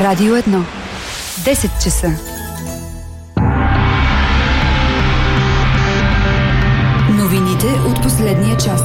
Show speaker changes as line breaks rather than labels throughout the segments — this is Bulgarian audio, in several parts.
Радио 1. 10 часа. Новините от последния час.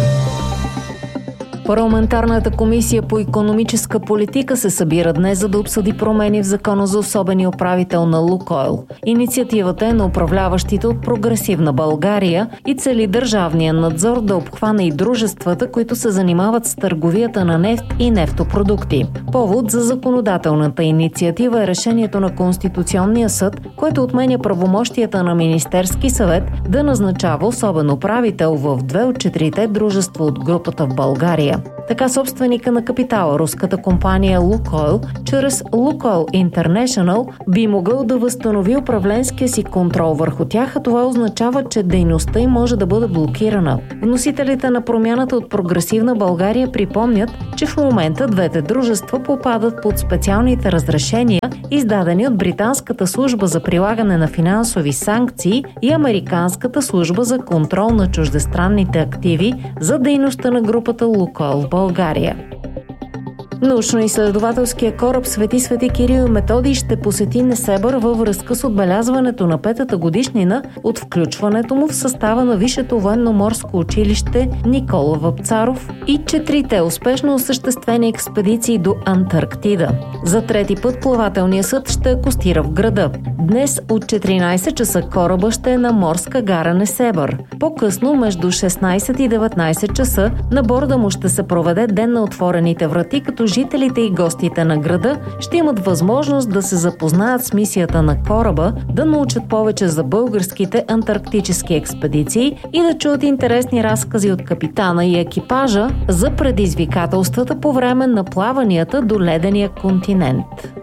Парламентарната комисия по икономическа политика се събира днес, за да обсъди промени в закона за особения управител на Лукойл. Инициативата е на управляващите от Прогресивна България и цели държавния надзор да обхване и дружествата, които се занимават с търговията на нефт и нефтопродукти. Повод за законодателната инициатива е решението на Конституционния съд, което отменя правомощията на Министерски съвет да назначава особен управител в 2 от 4 дружества от групата в България. Така собственика на капитала, руската компания Лукойл, чрез Лукойл International би могъл да възстанови управленския си контрол върху тях, а това означава, че дейността им може да бъде блокирана. Вносителите на промяната от Прогресивна България припомнят, че в момента двете дружества попадат под специалните разрешения, издадени от Британската служба за прилагане на финансови санкции и Американската служба за контрол на чуждестранните активи за дейността на групата Лукойл в България. Научно-изследователския кораб Свети Кирил и Методий ще посети Несебър във връзка с отбелязването на 5-та годишнина от включването му в състава на Висшето военноморско училище Никола Вапцаров и 4-те успешно осъществени експедиции до Антарктида. За 3-ти път плавателният съд ще акостира в града. Днес от 14 часа кораба ще е на морска гара Несебър. По-късно, между 16 и 19 часа, на борда му ще се проведе ден на отворените врати, като жителите и гостите на града ще имат възможност да се запознаят с мисията на кораба, да научат повече за българските антарктически експедиции и да чуят интересни разкази от капитана и екипажа за предизвикателствата по време на плаванията до ледения континент.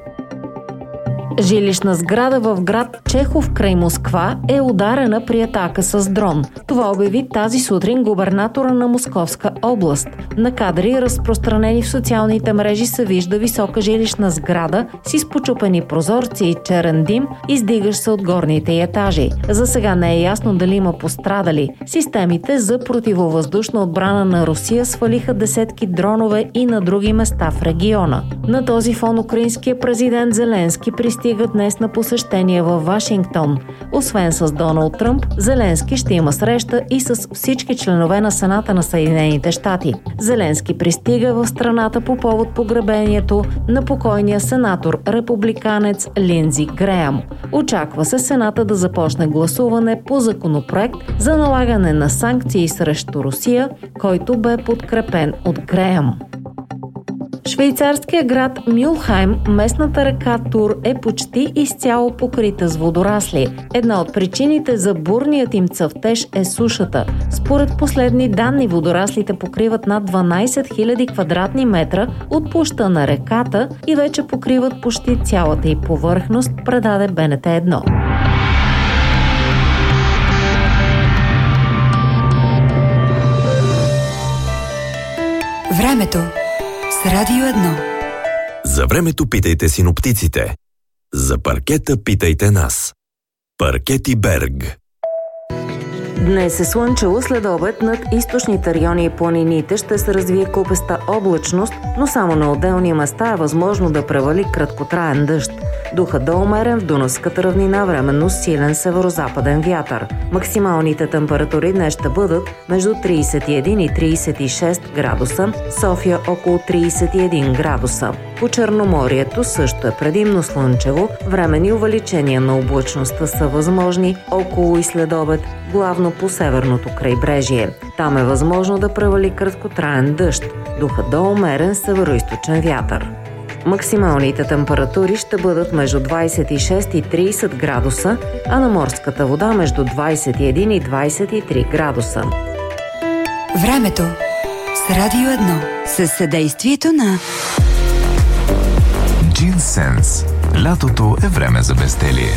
Жилищна сграда в град Чехов край Москва е ударена при атака с дрон. Това обяви тази сутрин губернатора на Московска област. На кадри, разпространени в социалните мрежи, се вижда висока жилищна сграда с изпочупени прозорци и черен дим, издигащ се от горните етажи. За сега не е ясно дали има пострадали. Системите за противовъздушна отбрана на Русия свалиха десетки дронове и на други места в региона. На този фон украинският президент Зеленски пристига днес на посещение във Вашингтон. Освен с Доналд Тръмп, Зеленски ще има среща и с всички членове на Сената на Съединените щати. Зеленски пристига в страната по повод погребението на покойния сенатор републиканец Линдзи Греъм. Очаква се Сената да започне гласуване по законопроект за налагане на санкции срещу Русия, който бе подкрепен от Греъм. Швейцарския град Мюлхайм, местната река Тур е почти изцяло покрита с водорасли. Една от причините за бурният им цъфтеж е сушата. Според последни данни, водораслите покриват над 12 000 квадратни метра от площта на реката и вече покриват почти цялата й повърхност, предаде БНТ 1.
Времето с Радио 1.
За времето питайте синоптиците. За паркета питайте нас. Паркети Берг.
Днес е слънчево, след обед над източните райони и планините ще се развие купеста облачност, но само на отделни места е възможно да превали краткотраен дъжд. Духът да умерен в Дунавската равнина, временно силен северозападен вятър. Максималните температури днес ще бъдат между 31 и 36 градуса, София около 31 градуса. По Черноморието също е предимно слънчево, временни увеличения на облачността са възможни около и след обед, главно по северното крайбрежие. Там е възможно да превали краткотраен дъжд, духът да умерен североизточен вятър. Максималните температури ще бъдат между 26 и 30 градуса, а на морската вода между 21 и 23 градуса.
Времето с Радио 1 със съдействието на
Джинсенс. Лятото е време за безделие.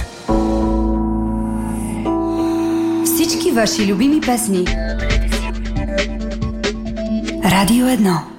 Всички ваши любими песни. Радио 1.